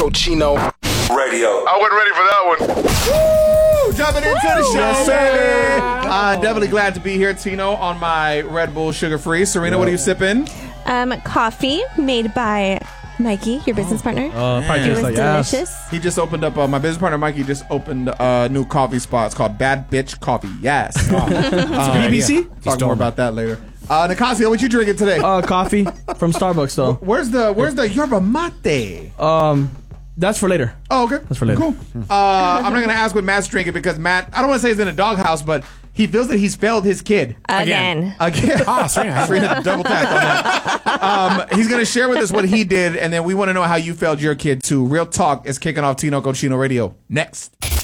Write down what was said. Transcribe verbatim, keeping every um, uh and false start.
Cochino Radio. I wasn't ready for that one. Woo! Jumping into the show, Yes, baby. Uh, definitely glad to be here, Tino, on my Red Bull sugar-free. Serena, what are you sipping? Um, coffee made by Mikey, your business partner. Uh, probably It tastes was like ass. delicious. He just opened up, uh, my business partner, Mikey, just opened a new coffee spot. It's called Bad Bitch Coffee. Yes. B B C? Talk more about that later. Uh, Nicasio, what you drinking today? Uh, coffee from Starbucks, though. Where's the Where's the yerba mate? Um, that's for later. Oh, okay. That's for later. Cool. Uh, I'm not going to ask what Matt's drinking because Matt, I don't want to say he's in a doghouse, but he feels that he's failed his kid. Again. Again. Oh, Serena. Serena, double tap on that. Um, he's going to share with us what he did, and then we want to know how you failed your kid, too. Real Talk is kicking off Tino Cochino Radio next.